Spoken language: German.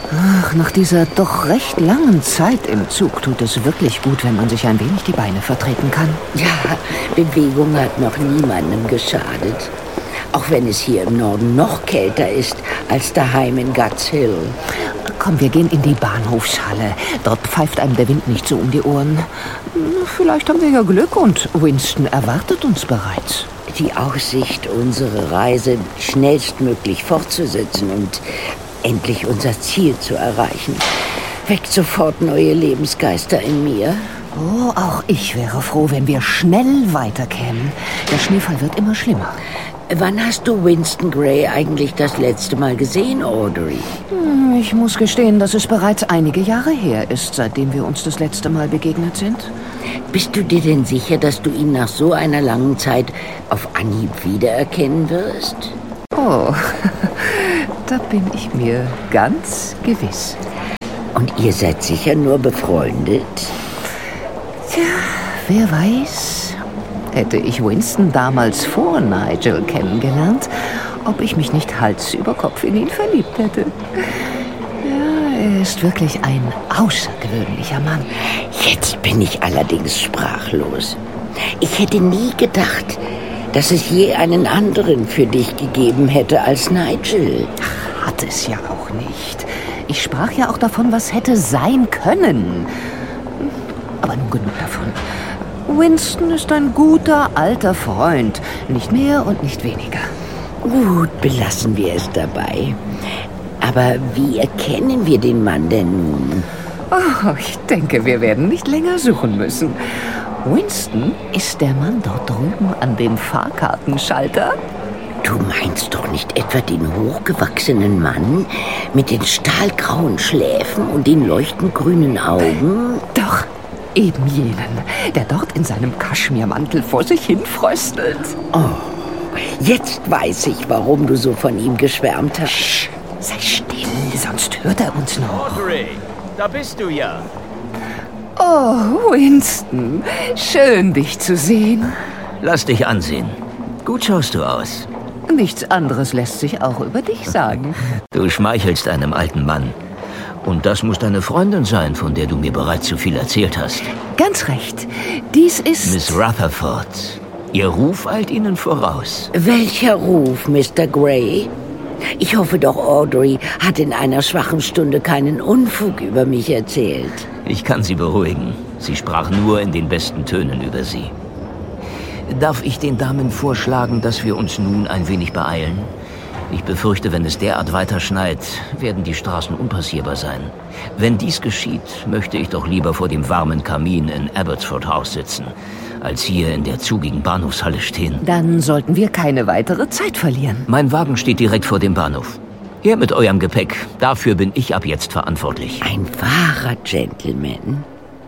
Ach, nach dieser doch recht langen Zeit im Zug tut es wirklich gut, wenn man sich ein wenig die Beine vertreten kann. Ja, Bewegung hat noch niemandem geschadet. Auch wenn es hier im Norden noch kälter ist als daheim in Guts Hill. Komm, wir gehen in die Bahnhofshalle. Dort pfeift einem der Wind nicht so um die Ohren. Vielleicht haben wir ja Glück und Winston erwartet uns bereits. Die Aussicht, unsere Reise schnellstmöglich fortzusetzen und endlich unser Ziel zu erreichen, weckt sofort neue Lebensgeister in mir. Oh, auch ich wäre froh, wenn wir schnell weiterkämen. Der Schneefall wird immer schlimmer. Wann hast du Winston Grey eigentlich das letzte Mal gesehen, Audrey? Ich muss gestehen, dass es bereits einige Jahre her ist, seitdem wir uns das letzte Mal begegnet sind. Bist du dir denn sicher, dass du ihn nach so einer langen Zeit auf Anhieb wiedererkennen wirst? Oh, da bin ich mir ganz gewiss. Und ihr seid sicher nur befreundet? Tja, wer weiß. Hätte ich Winston damals vor Nigel kennengelernt, ob ich mich nicht Hals über Kopf in ihn verliebt hätte. Ja, er ist wirklich ein außergewöhnlicher Mann. Jetzt bin ich allerdings sprachlos. Ich hätte nie gedacht, dass es je einen anderen für dich gegeben hätte als Nigel. Hat es ja auch nicht. Ich sprach ja auch davon, was hätte sein können. Aber nun genug davon. Winston ist ein guter, alter Freund. Nicht mehr und nicht weniger. Gut, belassen wir es dabei. Aber wie erkennen wir den Mann denn nun? Oh, ich denke, wir werden nicht länger suchen müssen. Winston ist der Mann dort drüben an dem Fahrkartenschalter. Du meinst doch nicht etwa den hochgewachsenen Mann mit den stahlgrauen Schläfen und den leuchtend grünen Augen? Doch. Eben jenen, der dort in seinem Kaschmirmantel vor sich hin fröstelt. Oh, jetzt weiß ich, warum du so von ihm geschwärmt hast. Sch, sei still, sonst hört er uns noch. Audrey, da bist du ja. Oh, Winston, schön, dich zu sehen. Lass dich ansehen. Gut schaust du aus. Nichts anderes lässt sich auch über dich sagen. Du schmeichelst einem alten Mann. Und das muss deine Freundin sein, von der du mir bereits so viel erzählt hast. Ganz recht. Dies ist... Miss Rutherford. Ihr Ruf eilt Ihnen voraus. Welcher Ruf, Mr. Grey? Ich hoffe doch, Audrey hat in einer schwachen Stunde keinen Unfug über mich erzählt. Ich kann Sie beruhigen. Sie sprach nur in den besten Tönen über Sie. Darf ich den Damen vorschlagen, dass wir uns nun ein wenig beeilen? Ich befürchte, wenn es derart weiter schneit, werden die Straßen unpassierbar sein. Wenn dies geschieht, möchte ich doch lieber vor dem warmen Kamin in Abbotsford House sitzen, als hier in der zugigen Bahnhofshalle stehen. Dann sollten wir keine weitere Zeit verlieren. Mein Wagen steht direkt vor dem Bahnhof. Her mit eurem Gepäck. Dafür bin ich ab jetzt verantwortlich. Ein wahrer Gentleman.